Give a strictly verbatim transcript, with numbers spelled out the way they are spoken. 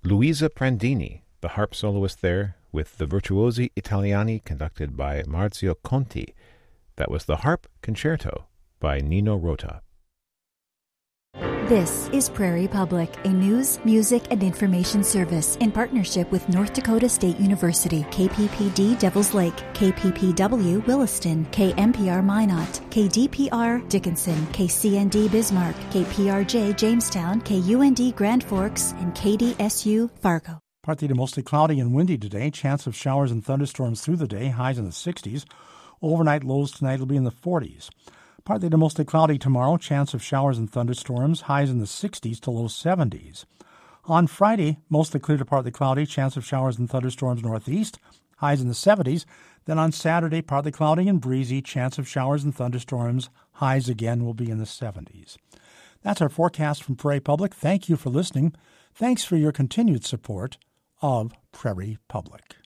Luisa Prandini, the harp soloist there, with the Virtuosi Italiani conducted by Marzio Conti. That was the Harp Concerto by Nino Rota. This is Prairie Public, a news, music, and information service in partnership with North Dakota State University, K P P D Devils Lake, K P P W Williston, K M P R Minot, K D P R Dickinson, K C N D Bismarck, K P R J Jamestown, K U N D Grand Forks, and K D S U Fargo. Partly to mostly cloudy and windy today. Chance of showers and thunderstorms through the day, highs in the sixties. Overnight lows tonight will be in the forties. Partly to mostly cloudy tomorrow, chance of showers and thunderstorms, highs in the sixties to low seventies. On Friday, mostly clear to partly cloudy, chance of showers and thunderstorms northeast, highs in the seventies. Then on Saturday, partly cloudy and breezy, chance of showers and thunderstorms, highs again will be in the seventies. That's our forecast from Prairie Public. Thank you for listening. Thanks for your continued support of Prairie Public.